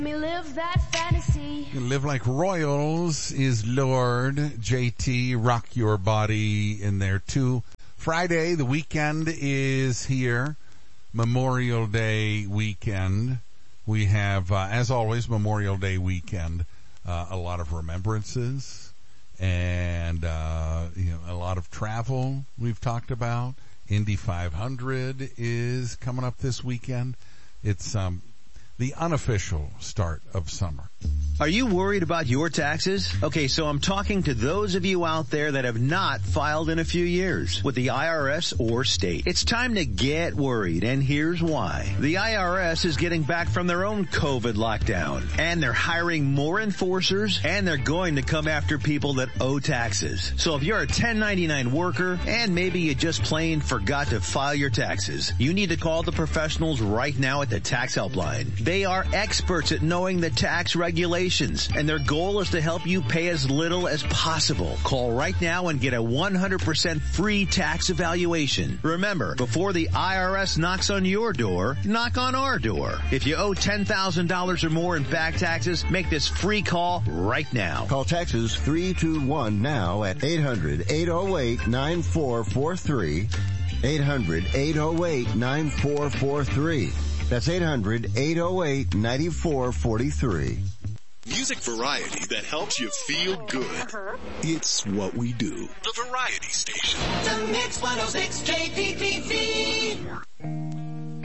Me live that fantasy. Live like royals is Lord. JT, rock your body in there too. Friday, the weekend is here. Memorial Day weekend. We have, as always, Memorial Day weekend, a lot of remembrances and, a lot of travel we've talked about. Indy 500 is coming up this weekend. It's, the unofficial start of summer. Are you worried about your taxes? Okay, so I'm talking to those of you out there that have not filed in a few years with the IRS or state. It's time to get worried, and here's why. The IRS is getting back from their own COVID lockdown, and they're hiring more enforcers, and they're going to come after people that owe taxes. So if you're a 1099 worker, and maybe you just plain forgot to file your taxes, you need to call the professionals right now at the Tax Helpline. They are experts at knowing the tax regulations, and their goal is to help you pay as little as possible. Call right now and get a 100% free tax evaluation. Remember, before the IRS knocks on your door, knock on our door. If you owe $10,000 or more in back taxes, make this free call right now. Call Taxes 321 now at 800-808-9443. 800-808-9443. That's 800-808-9443. Music variety that helps you feel good. It's what we do. The Variety Station. The Mix 106 KPPV.